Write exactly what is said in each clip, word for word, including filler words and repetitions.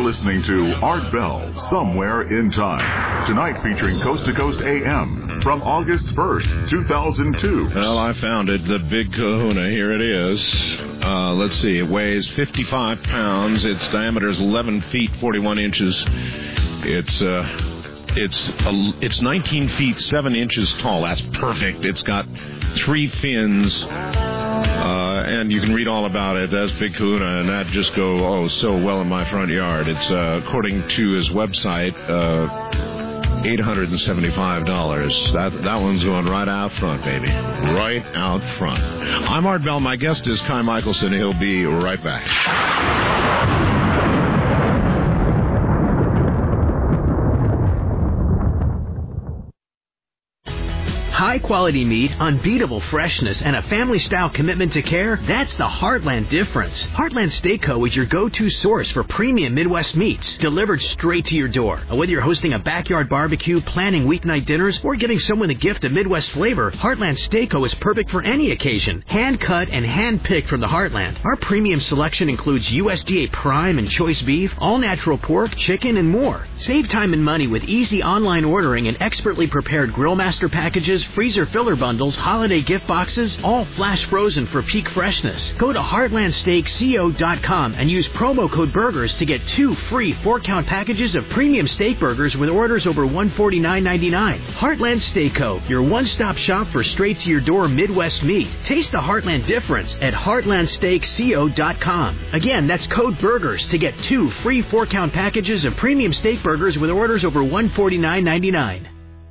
listening to Art Bell, Somewhere in Time. Tonight featuring Coast to Coast A M from August first, two thousand two. Well, I found it, the Big Kahuna. Here it is. Uh, let's see, it weighs fifty-five pounds. Its diameter is eleven feet, forty-one inches. It's, uh... It's a, it's nineteen feet, seven inches tall. That's perfect. It's got three fins, uh, and you can read all about it. That's Big Kahuna, and that just go, oh, so well in my front yard. It's, uh, according to his website, uh, eight hundred seventy-five dollars. That, that one's going right out front, baby. Right out front. I'm Art Bell. My guest is Kai Michelson. He'll be right back. High-quality meat, unbeatable freshness, and a family-style commitment to care, that's the Heartland difference. Heartland Steak Co. is your go-to source for premium Midwest meats, delivered straight to your door. Whether you're hosting a backyard barbecue, planning weeknight dinners, or giving someone a gift of Midwest flavor, Heartland Steak Co. is perfect for any occasion. Hand-cut and hand-picked from the Heartland. Our premium selection includes U S D A prime and choice beef, all-natural pork, chicken, and more. Save time and money with easy online ordering and expertly prepared Grill Master packages, freezer filler bundles, holiday gift boxes, all flash frozen for peak freshness. Go to heartland steak co dot com and use promo code BURGERS to get two free four-count packages of premium steak burgers with orders over one hundred forty-nine ninety-nine. Heartland Steak Co., your one-stop shop for straight-to-your-door Midwest meat. Taste the Heartland difference at heartland steak co dot com. Again, that's code BURGERS to get two free four-count packages of premium steak burgers with orders over one hundred forty-nine ninety-nine.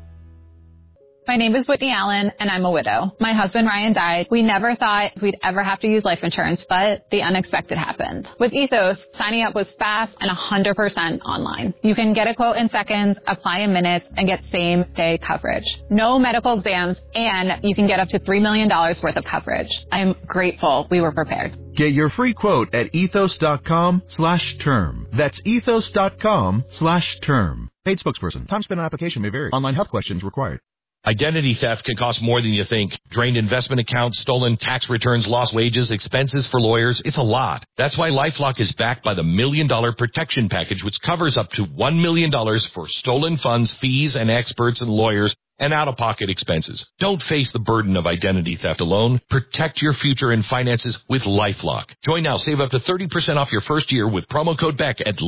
My name is Whitney Allen, and I'm a widow. My husband, Ryan, died. We never thought we'd ever have to use life insurance, but the unexpected happened. With Ethos, signing up was fast and one hundred percent online. You can get a quote in seconds, apply in minutes, and get same-day coverage. No medical exams, and you can get up to three million dollars worth of coverage. I'm grateful we were prepared. Get your free quote at ethos.com slash term. That's ethos.com slash term. Paid spokesperson. Time spent on application may vary. Online health questions required. Identity theft can cost more than you think. Drained investment accounts, stolen tax returns, lost wages, expenses for lawyers. It's a lot. That's why LifeLock is backed by the Million Dollar Protection Package, which covers up to one million dollars for stolen funds, fees, and experts and lawyers, and out-of-pocket expenses. Don't face the burden of identity theft alone. Protect your future and finances with LifeLock. Join now. Save up to thirty percent off your first year with promo code BECK at